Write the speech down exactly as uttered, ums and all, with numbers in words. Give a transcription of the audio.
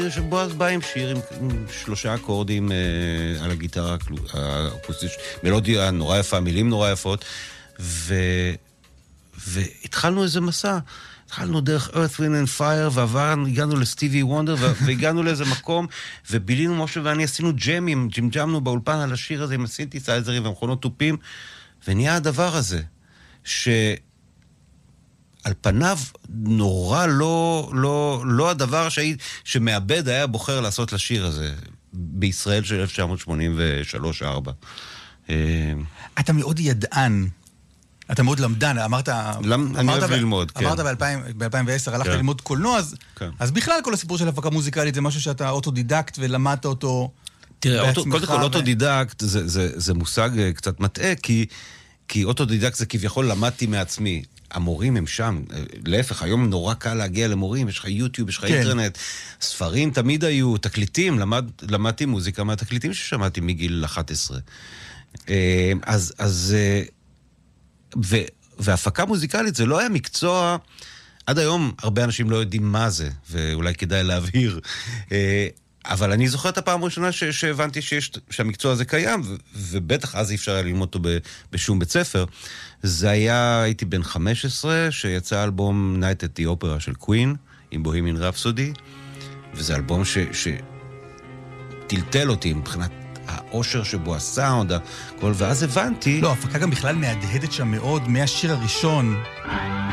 שבועז בא עם שיר עם שלושה אקורדים אה, על הגיטרה האקוסטית, מלודיה נורא יפה, מילים נורא יפות, ו... והתחלנו איזה מסע. התחלנו דרך Earth, Wind and Fire, ועברנו, הגענו לסטיבי וונדר, והגענו לאיזה מקום, ובילינו משה ואני עשינו ג'מים, ג'מג'מנו באולפן על השיר הזה עם הסינתסייזרים ומכונות טופים, ונהיה הדבר הזה, שעל פניו נורא לא, לא, לא הדבר שהי, שמעבד היה בוחר לעשות לשיר הזה, בישראל של אלף תשע מאות שמונים ושלוש ארבע. אתה מאוד ידען. אתה מאוד למדן, אמרת... אני אוהב ללמוד, כן. אמרת ב-אלפיים ועשר, הלכת ללמוד קולנוע, אז בכלל כל הסיפור של הפקה מוזיקלית זה משהו שאתה אוטודידקט ולמדת אותו בעצמך. תראה, קודם כל אוטודידקט זה מושג קצת מטעה, כי אוטודידקט זה כביכול למדתי מעצמי. המורים הם שם, להפך, היום נורא קל להגיע למורים, יש לך יוטיוב, יש לך אינטרנט, ספרים תמיד היו, תקליטים, למדתי מוזיקה מהתקליטים ששמעתי מגיל אחת עשרה. אז... אז ו, והפקה מוזיקלית זה לא היה מקצוע, עד היום הרבה אנשים לא יודעים מה זה, ואולי כדאי להבהיר, אבל אני זוכר את הפעם הראשונה ש, שהבנתי שיש, שהמקצוע הזה קיים, ו, ובטח אז אי אפשר היה ללמוד אותו ב, בשום בית ספר. זה היה, הייתי בן חמש עשרה, שיצא אלבום Night at the Opera של קווין, עם בוהמיאן רפסודי, וזה אלבום ש, שטלטל אותי מבחינת האושר שבו, הסאונד, הכל, ואז הבנתי... לא, הפקה גם בכלל מהדהדת שם מאוד, מהשיר הראשון.